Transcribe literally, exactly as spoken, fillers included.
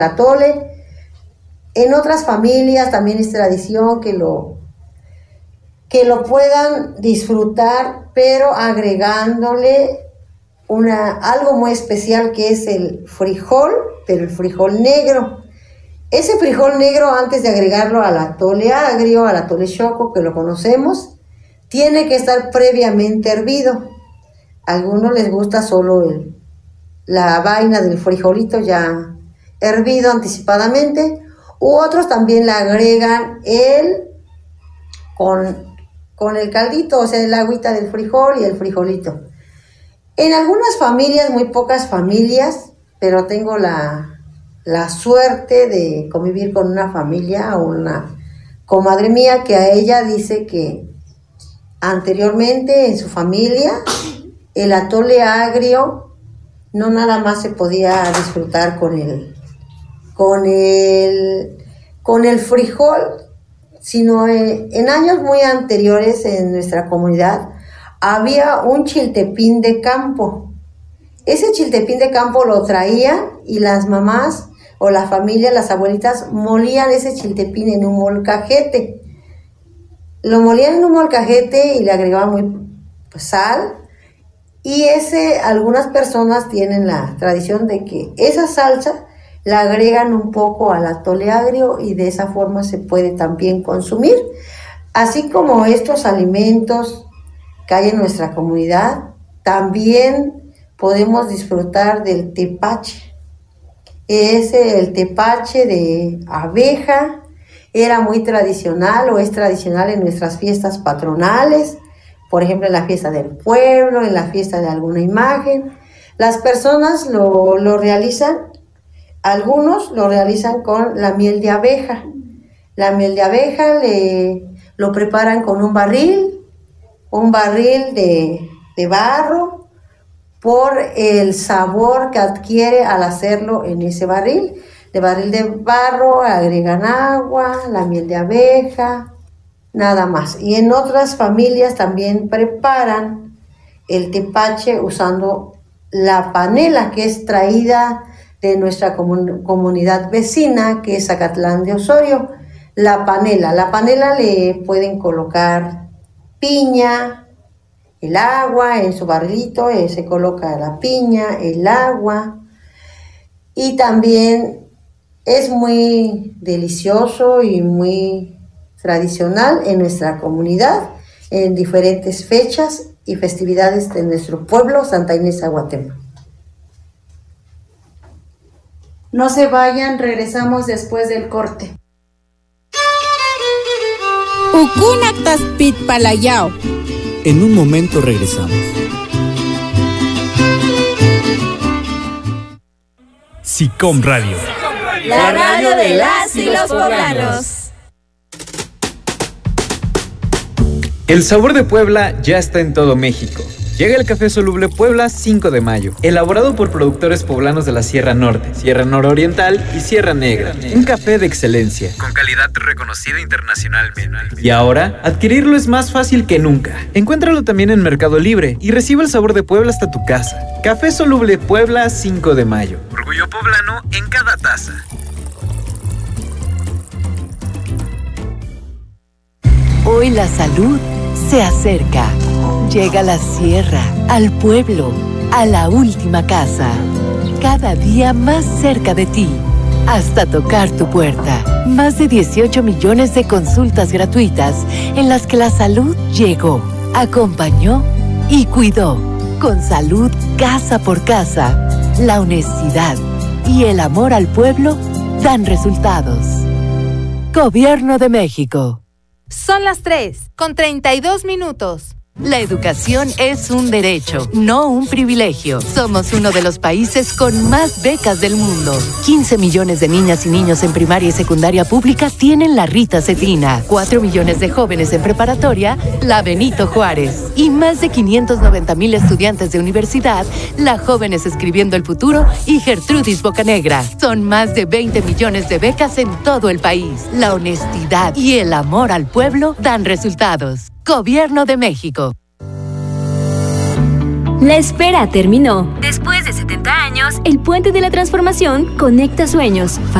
atole. En otras familias también es tradición que lo, que lo puedan disfrutar, pero agregándole una, algo muy especial que es el frijol, pero el frijol negro. Ese frijol negro, antes de agregarlo al atole agrio, al atole choco, que lo conocemos, tiene que estar previamente hervido. A algunos les gusta solo el, la vaina del frijolito ya hervido anticipadamente, u otros también le agregan el con, con el caldito, o sea, el agüita del frijol y el frijolito. En algunas familias, muy pocas familias, pero tengo la, la suerte de convivir con una familia, una comadre mía, que a ella dice que anteriormente en su familia el atole agrio no nada más se podía disfrutar con el con el con el frijol, sino en, en años muy anteriores en nuestra comunidad había un chiltepín de campo. Ese chiltepín de campo lo traían y las mamás o la familia, las abuelitas, molían ese chiltepín en un molcajete. Lo molían en un molcajete y le agregaban muy pues, sal. Y ese, algunas personas tienen la tradición de que esa salsa la agregan un poco al atole agrio y de esa forma se puede también consumir. Así como estos alimentos que hay en nuestra comunidad, también podemos disfrutar del tepache. Ese, el tepache de abeja, era muy tradicional o es tradicional en nuestras fiestas patronales, por ejemplo en la fiesta del pueblo, en la fiesta de alguna imagen. Las personas lo, lo realizan, algunos lo realizan con la miel de abeja. La miel de abeja le, lo preparan con un barril, un barril de, de barro, por el sabor que adquiere al hacerlo en ese barril. De barril de barro agregan agua, la miel de abeja, nada más. Y en otras familias también preparan el tepache usando la panela, que es traída de nuestra comun- comunidad vecina, que es Zacatlán de Osorio. La panela, la panela le pueden colocar piña, el agua en su barrilito, eh, se coloca la piña, el agua, y también es muy delicioso y muy tradicional en nuestra comunidad, en diferentes fechas y festividades de nuestro pueblo, Santa Inés Aguatempa. No se vayan, regresamos después del corte. Ukunaktas pitpalayao. En un momento regresamos. SICOM Radio. La radio de las y los poblanos. El sabor de Puebla ya está en todo México. Llega el Café Soluble Puebla cinco de mayo, elaborado por productores poblanos de la Sierra Norte, Sierra Nororiental y Sierra Negra. Un café de excelencia, con calidad reconocida internacionalmente. Y ahora, adquirirlo es más fácil que nunca. Encuéntralo también en Mercado Libre y recibe el sabor de Puebla hasta tu casa. Café Soluble Puebla cinco de mayo. Orgullo poblano en cada taza. Hoy la salud se acerca. Llega a la sierra, al pueblo, a la última casa. Cada día más cerca de ti, hasta tocar tu puerta. Más de dieciocho millones de consultas gratuitas en las que la salud llegó, acompañó y cuidó. Con salud casa por casa, la honestidad y el amor al pueblo dan resultados. Gobierno de México. Son las tres, con treinta y dos minutos. La educación es un derecho, no un privilegio. Somos uno de los países con más becas del mundo. quince millones de niñas y niños en primaria y secundaria pública tienen la Rita Cetina. cuatro millones de jóvenes en preparatoria, la Benito Juárez. Y más de quinientos noventa mil estudiantes de universidad, la Jóvenes Escribiendo el Futuro y Gertrudis Bocanegra. Son más de veinte millones de becas en todo el país. La honestidad y el amor al pueblo dan resultados. Gobierno de México. La espera terminó. Después de setenta años, el Puente de la Transformación conecta sueños.